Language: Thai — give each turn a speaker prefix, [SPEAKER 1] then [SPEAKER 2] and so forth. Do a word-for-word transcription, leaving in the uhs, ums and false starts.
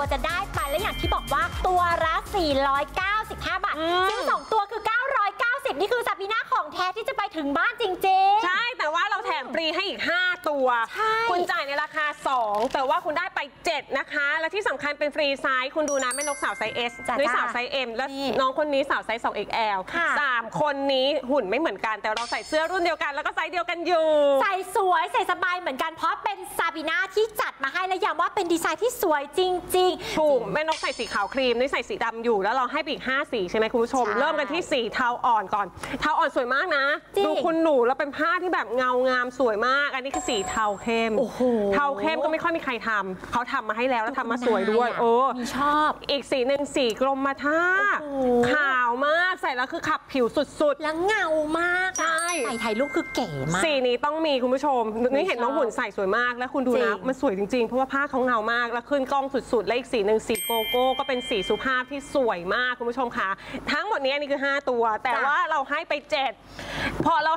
[SPEAKER 1] จะได้ไปและอย่างที่บอกว่าตัวละสี่ร้อยเก้าสิบห้าบาทซึ่งสองตัวคือเก้าร้อยเก้าสิบนี่คือซาบีน่าของแท้ที่จะไปถึงบ้านจริงๆ
[SPEAKER 2] ใช่แต่ว่าเราแถมฟรีให้อีกห้าตัวคุณจ่ายในราคาสองแต่ว่าคุณได้ไปเจ็ดนะคะและที่สำคัญเป็นฟรีไซส์คุณดูนะแม่นกสาวไซส์ เอส นุ้ยสาวไซส์ เอ็ม และน้องคนนี้สาวไซส์ สอง เอ็กซ์ แอล สามคนนี้หุ่นไม่เหมือนกันแต่เราใส่เสื้อรุ่นเดียวกันแล้วก็ไซส์เดียวกันอยู่
[SPEAKER 1] ใส่สวยใส่สบายเหมือนกันเพราะเป็นซาบีน่าที่จัดมาให้และย้ำว่าเป็นดีไซน์ที่สวยจริงๆ
[SPEAKER 2] ถูกแม่นกใส่สีขาวครีมนุ้ยใส่สีดำอยู่แล้วเราให้ไปอีกห้าสีใช่ไหมคุณผู้ชมเริ่มกันที่สีเทาอ่อนก่อนเทาอ่อนสวยมากนะดูคุณหนูแล้วเป็นผ้าที่แบบเงางามสวยมากอันนี้คือสีเทาเข้มเทาเข้มก็ไม่ค่อยมีใครทำเขาทำมาให้แล้วแล้วทำมาสวยด้วยโอ้
[SPEAKER 1] ชอบ
[SPEAKER 2] อีกสีหนึ่งสีกรมท่าขาวมากใส่แล้วคือขับผิวสุดๆ
[SPEAKER 1] แล้วเงามากใช่ใส่ถ่ายรูปคือเก๋มาก
[SPEAKER 2] สีนี้ต้องมีคุณผู้ชมนี่เห็นน้องหุ่นใส่สวยมากแล้วคุณดูนะมันสวยจริงๆเพราะว่าผ้าเขาเงามากแล้วขึ้นกล้องสุดๆและอีกสีหนึ่งสีโกโก้ก็เป็นสีสุภาพที่สวยมากคุณผู้ชมค่ะทั้งหมดนี้อันนี้คือห้าตัวแต่ว่าเราให้ไปเจ็ดพอเรา